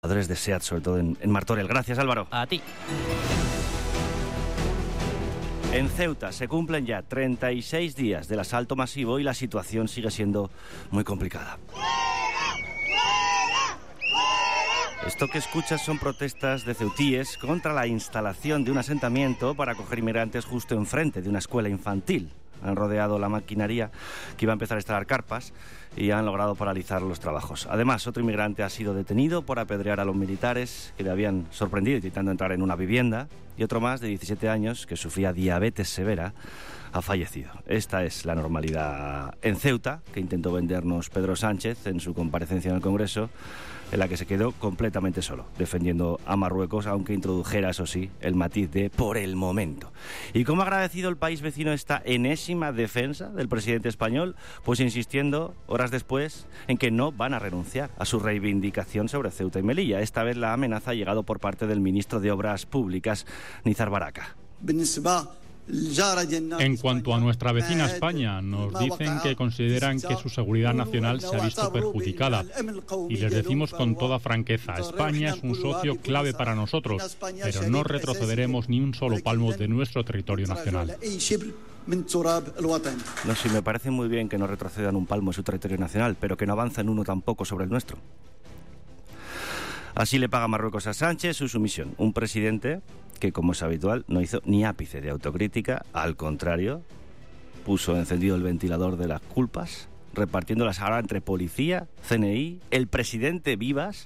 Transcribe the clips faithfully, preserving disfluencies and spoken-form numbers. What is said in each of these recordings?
trabajadores de SEAT, sobre todo en, en Martorell. Gracias, Álvaro. A ti. En Ceuta se cumplen ya treinta y seis días del asalto masivo y la situación sigue siendo muy complicada. Esto que escuchas son protestas de ceutíes contra la instalación de un asentamiento para acoger inmigrantes justo enfrente de una escuela infantil. Han rodeado la maquinaria que iba a empezar a instalar carpas y han logrado paralizar los trabajos. Además, otro inmigrante ha sido detenido por apedrear a los militares que le habían sorprendido intentando entrar en una vivienda, y otro más de diecisiete años que sufría diabetes severa ha fallecido. Esta es la normalidad en Ceuta que intentó vendernos Pedro Sánchez en su comparecencia en el Congreso, en la que se quedó completamente solo, defendiendo a Marruecos, aunque introdujera, eso sí, el matiz de por el momento. ¿Y cómo ha agradecido el país vecino esta enésima defensa del presidente español? Pues insistiendo, horas después, en que no van a renunciar a su reivindicación sobre Ceuta y Melilla. Esta vez la amenaza ha llegado por parte del ministro de Obras Públicas, Nizar Baraka. En cuanto a nuestra vecina España, nos dicen que consideran que su seguridad nacional se ha visto perjudicada. Y les decimos con toda franqueza, España es un socio clave para nosotros, pero no retrocederemos ni un solo palmo de nuestro territorio nacional. No, sí, me parece muy bien que no retrocedan un palmo en su territorio nacional, pero que no avancen uno tampoco sobre el nuestro. Así le paga Marruecos a Sánchez su sumisión. Un presidente que, como es habitual, no hizo ni ápice de autocrítica. Al contrario, puso encendido el ventilador de las culpas, repartiéndolas ahora entre policía, C N I, el presidente Vivas.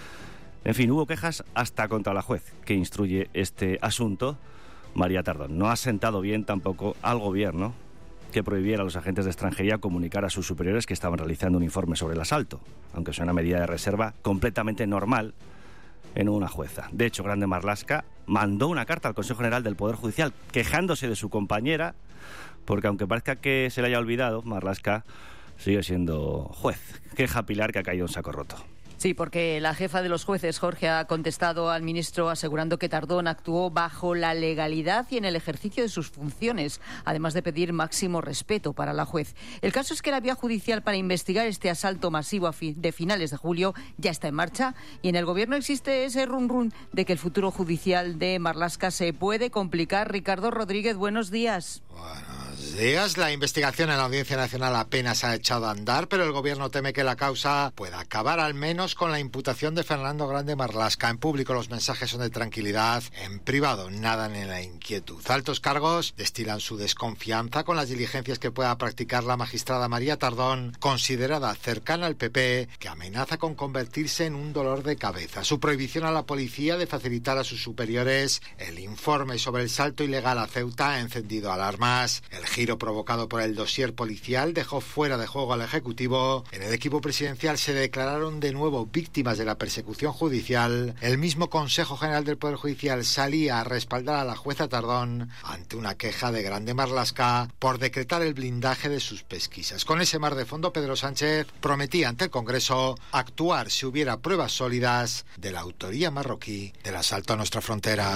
En fin, hubo quejas hasta contra la juez que instruye este asunto, María Tardón. No ha sentado bien tampoco al gobierno que prohibiera a los agentes de extranjería comunicar a sus superiores que estaban realizando un informe sobre el asalto, aunque es una medida de reserva completamente normal en una jueza. De hecho, Grande Marlaska mandó una carta al Consejo General del Poder Judicial quejándose de su compañera, porque aunque parezca que se le haya olvidado, Marlaska sigue siendo juez. Queja Pilar que ha caído en saco roto. Sí, porque la jefa de los jueces, Jorge, ha contestado al ministro asegurando que Tardón actuó bajo la legalidad y en el ejercicio de sus funciones, además de pedir máximo respeto para la juez. El caso es que la vía judicial para investigar este asalto masivo de finales de julio ya está en marcha y en el gobierno existe ese run run de que el futuro judicial de Marlaska se puede complicar. Ricardo Rodríguez, buenos días. Buenos días. La investigación en la Audiencia Nacional apenas ha echado a andar, pero el gobierno teme que la causa pueda acabar al menos con la imputación de Fernando Grande Marlaska. En público los mensajes son de tranquilidad, en privado nadan en la inquietud. Altos cargos destilan su desconfianza con las diligencias que pueda practicar la magistrada María Tardón, considerada cercana al P P, que amenaza con convertirse en un dolor de cabeza. Su prohibición a la policía de facilitar a sus superiores el informe sobre el salto ilegal a Ceuta ha encendido alarmas. El giro provocado por el dossier policial dejó fuera de juego al Ejecutivo. En el equipo presidencial se declararon de nuevo víctimas de la persecución judicial. El mismo Consejo General del Poder Judicial salía a respaldar a la jueza Tardón ante una queja de Grande Marlaska por decretar el blindaje de sus pesquisas. Con ese mar de fondo, Pedro Sánchez prometía ante el Congreso actuar si hubiera pruebas sólidas de la autoría marroquí del asalto a nuestra frontera.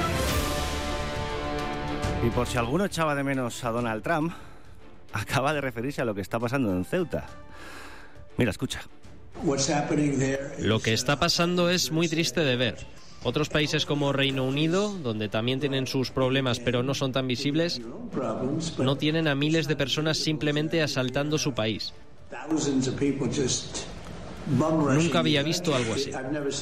Y por si alguno echaba de menos a Donald Trump, acaba de referirse a lo que está pasando en Ceuta. Mira, escucha. Lo que está pasando es muy triste de ver. Otros países como Reino Unido, donde también tienen sus problemas pero no son tan visibles, no tienen a miles de personas simplemente asaltando su país. Nunca había visto algo así.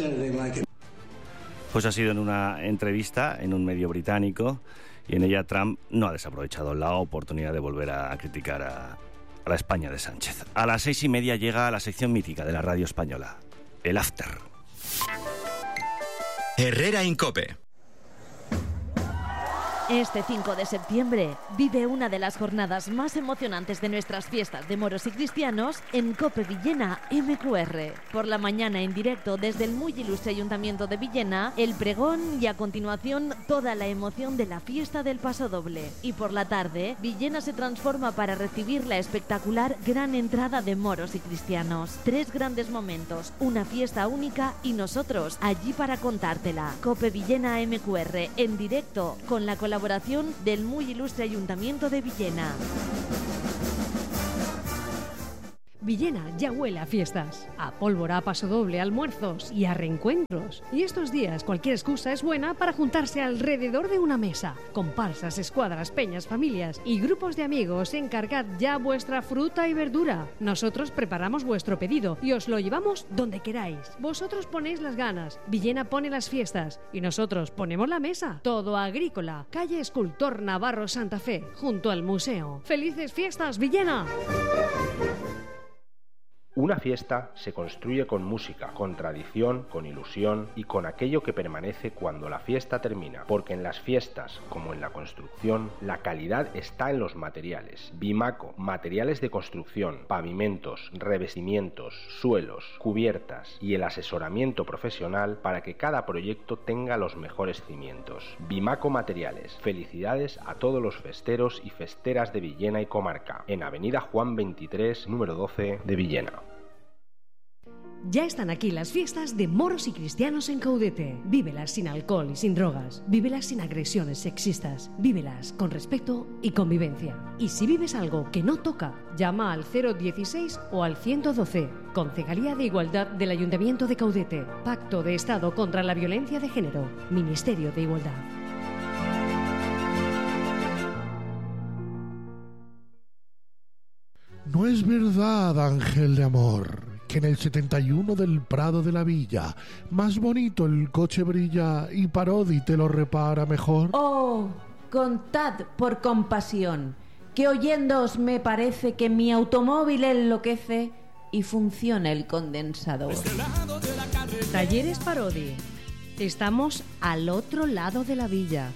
Pues ha sido en una entrevista en un medio británico y en ella Trump no ha desaprovechado la oportunidad de volver a criticar a, a la España de Sánchez. A las seis y media llega la sección mítica de la radio española, el After. Herrera en COPE. Este cinco de septiembre vive una de las jornadas más emocionantes de nuestras fiestas de moros y cristianos en COPE Villena M Q R. Por la mañana en directo desde el muy ilustre Ayuntamiento de Villena, el pregón y a continuación toda la emoción de la fiesta del Pasodoble. Y por la tarde, Villena se transforma para recibir la espectacular gran entrada de moros y cristianos. Tres grandes momentos, una fiesta única y nosotros allí para contártela. COPE Villena M Q R en directo con la colaboración colaboración del muy ilustre Ayuntamiento de Villena. Villena ya huele a fiestas, a pólvora, a pasodoble, a almuerzos y a reencuentros. Y estos días cualquier excusa es buena para juntarse alrededor de una mesa. Comparsas, escuadras, peñas, familias y grupos de amigos, encargad ya vuestra fruta y verdura. Nosotros preparamos vuestro pedido y os lo llevamos donde queráis. Vosotros ponéis las ganas, Villena pone las fiestas y nosotros ponemos la mesa. Todo agrícola, calle Escultor Navarro Santa Fe, junto al museo. ¡Felices fiestas, Villena! Una fiesta se construye con música, con tradición, con ilusión y con aquello que permanece cuando la fiesta termina. Porque en las fiestas, como en la construcción, la calidad está en los materiales. Bimaco, materiales de construcción, pavimentos, revestimientos, suelos, cubiertas y el asesoramiento profesional para que cada proyecto tenga los mejores cimientos. Bimaco Materiales. Felicidades a todos los festeros y festeras de Villena y comarca. En Avenida Juan veintitrés, número doce de Villena. Ya están aquí las fiestas de moros y cristianos en Caudete. Vívelas sin alcohol y sin drogas. Vívelas sin agresiones sexistas. Vívelas con respeto y convivencia. Y si vives algo que no toca, llama al cero dieciséis o al ciento doce. Concejalía de Igualdad del Ayuntamiento de Caudete. Pacto de Estado contra la Violencia de Género. Ministerio de Igualdad. No es verdad, ángel de amor, que en el setenta y uno del Prado de la Villa, más bonito el coche brilla y Parodi te lo repara mejor. Oh, contad por compasión, que oyéndoos me parece que mi automóvil enloquece y funciona el condensador. Talleres Parodi. Estamos al otro lado de la villa.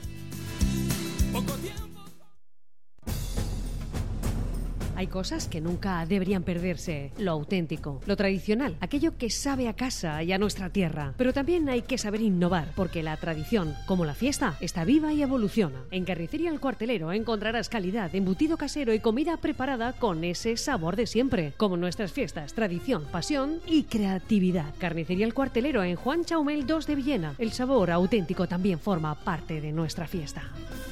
Hay cosas que nunca deberían perderse. Lo auténtico, lo tradicional, aquello que sabe a casa y a nuestra tierra. Pero también hay que saber innovar, porque la tradición, como la fiesta, está viva y evoluciona. En Carnicería El Cuartelero encontrarás calidad, embutido casero y comida preparada con ese sabor de siempre. Como nuestras fiestas, tradición, pasión y creatividad. Carnicería El Cuartelero en Juan Chaumel dos de Villena. El sabor auténtico también forma parte de nuestra fiesta.